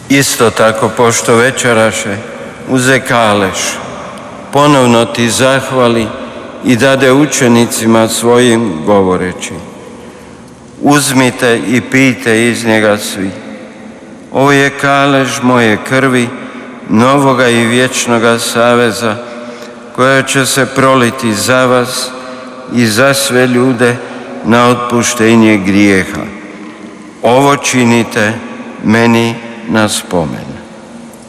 Isto tako, pošto večeraše, uze kaleš, ponovno ti zahvali i dade učenicima svojim govoreći: uzmite i pijte iz njega svi. Ovo je kalež moje krvi, novoga i vječnoga saveza, koja će se proliti za vas i za sve ljude na otpuštenje grijeha. Ovo činite meni na spomen.